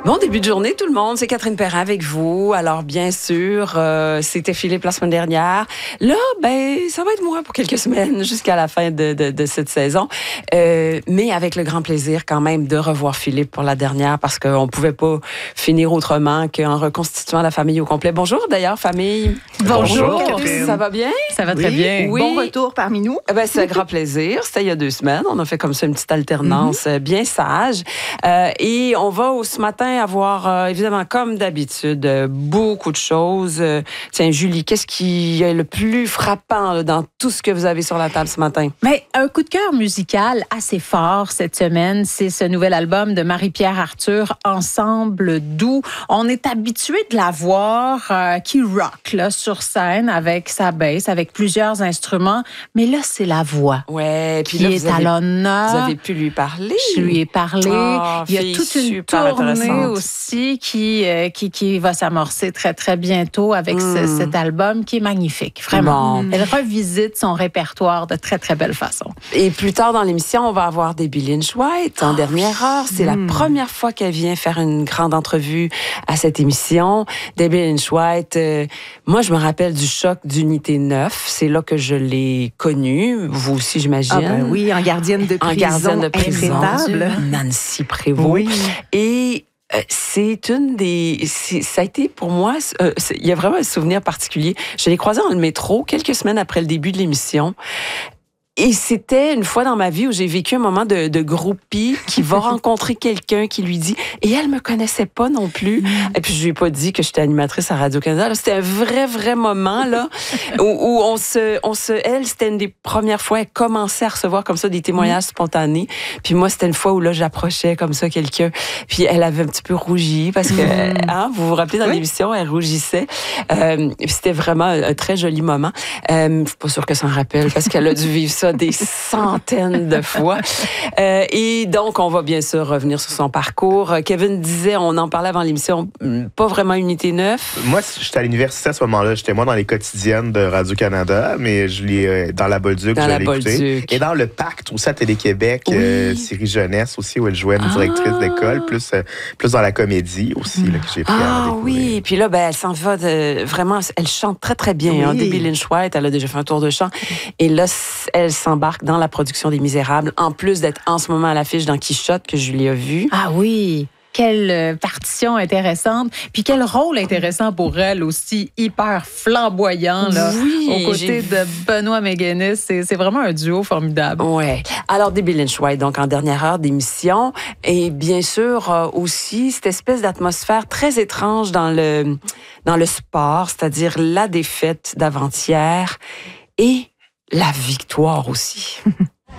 Bon début de journée tout le monde, c'est Catherine Perrin avec vous. Alors bien sûr, c'était Philippe la semaine dernière. Là, ça va être moi pour quelques semaines jusqu'à la fin de cette saison. Mais avec le grand plaisir quand même de revoir Philippe pour la dernière parce qu'on pouvait pas finir autrement qu'en reconstituant la famille au complet. Bonjour d'ailleurs famille. Bonjour. Ça va bien? Ça va très bien. Oui. Bon retour parmi nous. C'est un grand plaisir. C'était il y a 2 semaines. On a fait comme ça une petite alternance bien sage. Et on va ce matin avoir, évidemment, comme d'habitude, beaucoup de choses. Tiens, Julie, qu'est-ce qui est le plus frappant là, dans tout ce que vous avez sur la table ce matin? Mais un coup de cœur musical assez fort cette semaine, c'est ce nouvel album de Marie-Pierre Arthur, Ensemble doux. On est habitué de la voir qui rock là, sur scène avec sa basse, avec plusieurs instruments. Mais là, c'est la voix qui est à l'honneur. Vous avez pu lui parler? Je lui ai parlé. Il y a toute une tournée aussi qui va s'amorcer très, très bientôt avec cet album qui est magnifique. Vraiment. Elle revisite son répertoire de très, très belle façon. Et plus tard dans l'émission, on va avoir Debbie Lynch White en dernière heure. C'est la première fois qu'elle vient faire une grande entrevue à cette émission. Debbie Lynch White, moi, je me rappelle du choc d'Unité 9. C'est là que je l'ai connue. Vous aussi, j'imagine. Oui, en gardienne de prison. En gardienne de prison. Nancy Prévost. Oui. Et c'est une des... Ça a été pour moi... il y a vraiment un souvenir particulier. Je l'ai croisée dans le métro quelques semaines après le début de l'émission. Et c'était une fois dans ma vie où j'ai vécu un moment de groupie qui va rencontrer quelqu'un qui lui dit... Et elle me connaissait pas non plus. Et puis, je lui ai pas dit que j'étais animatrice à Radio-Canada. C'était un vrai moment, là, où elle, c'était une des premières fois, elle commençait à recevoir comme ça des témoignages spontanés. Puis moi, c'était une fois où, là, j'approchais comme ça quelqu'un. Puis elle avait un petit peu rougi parce que, vous vous rappelez, dans l'émission, elle rougissait. Puis c'était vraiment un très joli moment. Je suis pas sûre qu'elle s'en rappelle parce qu'elle a dû vivre ça des centaines de fois. Et donc, on va bien sûr revenir sur son parcours. Kevin disait, on en parlait avant l'émission, pas vraiment Unité 9. Moi, j'étais à l'université à ce moment-là. J'étais moi dans les quotidiennes de Radio-Canada, mais je l'ai dans la Bolduc, je l'ai écouté. Et dans le Pacte, aussi à Télé-Québec, série jeunesse aussi, où elle jouait une directrice d'école, plus dans la comédie aussi, là, que j'ai pris à découvrir. Oui, puis là, elle s'en va vraiment, elle chante très, très bien. Debbie Lynch White, elle a déjà fait un tour de chant. Et là, elle s'embarque dans la production des Misérables, en plus d'être en ce moment à l'affiche dans Quichotte, que Julie a vu. Ah oui! Quelle partition intéressante. Puis quel rôle intéressant pour elle aussi, hyper flamboyant, là, aux côtés de Benoît Méguénis. C'est vraiment un duo formidable. Ouais. Alors, Debbie Lynch White, donc en dernière heure d'émission. Et bien sûr, aussi, cette espèce d'atmosphère très étrange dans le sport, c'est-à-dire la défaite d'avant-hier et la victoire aussi.